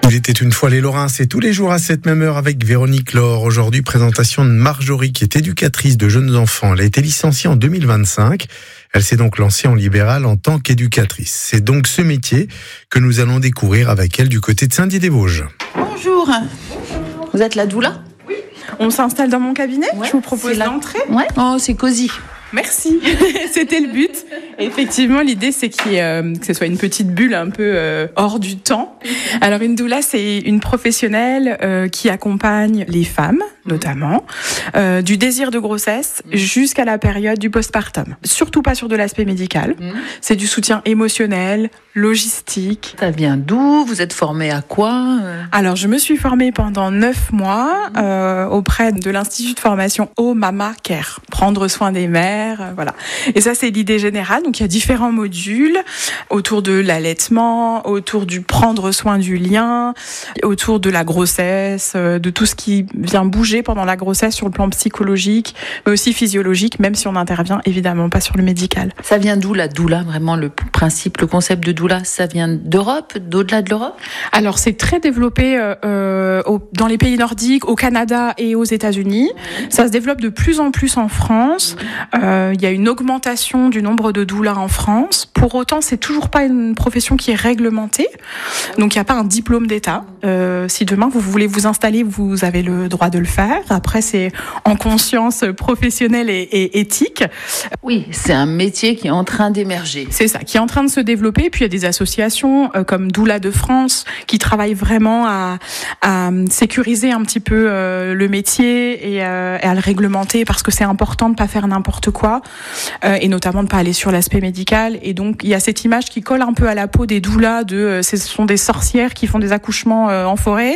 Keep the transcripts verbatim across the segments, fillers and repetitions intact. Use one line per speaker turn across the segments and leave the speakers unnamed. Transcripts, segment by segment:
Il était une fois les Lorrains, c'est tous les jours à cette même heure avec Véronique Laure. Aujourd'hui, présentation de Marjorie qui est éducatrice de jeunes enfants. Elle a été licenciée en deux mille vingt-cinq. Elle s'est donc lancée en libéral en tant qu'éducatrice. C'est donc ce métier que nous allons découvrir avec elle du côté de Saint-Dié-des-Vosges.
Bonjour. Vous êtes la doula ?
Oui. On s'installe dans mon cabinet.
Ouais,
Je vous propose
la...
d'entrer.
Ouais. Oh, c'est cosy.
Merci. C'était le but. Et effectivement, l'idée, c'est qu'il y ait, euh, que ce soit une petite bulle un peu euh, hors du temps. Alors, une doula, c'est une professionnelle euh, qui accompagne les femmes, notamment, euh, du désir de grossesse jusqu'à la période du postpartum. Surtout pas sur de l'aspect médical. C'est du soutien émotionnel, logistique.
Ça vient d'où ? Vous êtes formée à quoi ?
Alors, je me suis formée pendant neuf mois euh, auprès de l'Institut de formation au Mama Care. Prendre soin des mères. Voilà. Et ça, c'est l'idée générale. Donc, il y a différents modules autour de l'allaitement, autour du prendre soin du lien, autour de la grossesse, de tout ce qui vient bouger pendant la grossesse sur le plan psychologique, mais aussi physiologique, même si on n'intervient évidemment pas sur le médical.
Ça vient d'où la doula ? Vraiment, le principe, le concept de doula, ça vient d'Europe, d'au-delà de l'Europe ?
Alors, c'est très développé euh, au, dans les pays nordiques, au Canada et aux États-Unis. Ça se développe de plus en plus en France. Euh, Il y a une augmentation du nombre de doulas en France. Pour autant, c'est toujours pas une profession qui est réglementée. Donc, il n'y a pas un diplôme d'État. Euh, si demain, vous voulez vous installer, vous avez le droit de le faire. Après, c'est en conscience professionnelle et, et éthique.
Oui, c'est un métier qui est en train d'émerger.
C'est ça, qui est en train de se développer. Puis, il y a des associations euh, comme Doula de France qui travaillent vraiment à, à sécuriser un petit peu euh, le métier et, euh, et à le réglementer parce que c'est important de pas faire n'importe quoi. Euh, et notamment de pas aller sur l'aspect médical. Et donc, il y a cette image qui colle un peu à la peau des doulas de euh, ce sont des sorcières qui font des accouchements euh, en forêt.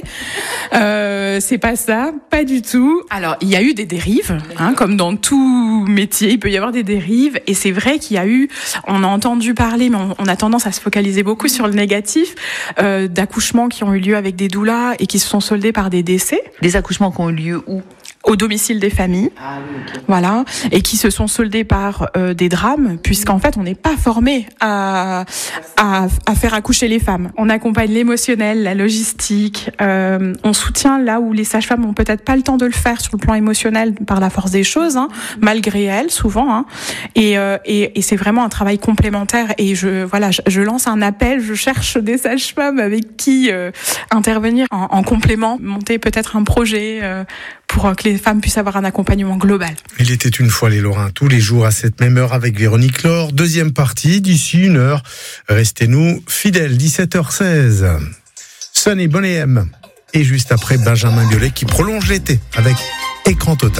Euh, c'est pas ça, pas du tout. Alors, il y a eu des dérives, hein, comme dans tout métier, il peut y avoir des dérives. Et c'est vrai qu'il y a eu, on a entendu parler, mais on, on a tendance à se focaliser beaucoup sur le négatif, euh, d'accouchements qui ont eu lieu avec des doulas et qui se sont soldés par des décès.
Des accouchements qui ont eu lieu où ?
Au domicile des familles,
ah oui, okay.
Voilà, et qui se sont soldés par euh, des drames, puisqu'en fait on n'est pas formé à, à à faire accoucher les femmes. On accompagne l'émotionnel, la logistique, euh, on soutient là où les sages-femmes ont peut-être pas le temps de le faire sur le plan émotionnel par la force des choses, hein, malgré elles souvent, hein, et, euh, et et c'est vraiment un travail complémentaire. Et je voilà, je, je lance un appel, je cherche des sages-femmes avec qui euh, intervenir en, en complément, monter peut-être un projet euh, pour que les femmes puissent avoir un accompagnement global.
Il était une fois les Lorrains, tous les jours à cette même heure avec Véronique Laure. Deuxième partie, d'ici une heure. Restez-nous fidèles, dix-sept heures seize. Sonny Bonnet M. Et juste après, Benjamin Biolay qui prolonge l'été avec Écran Total.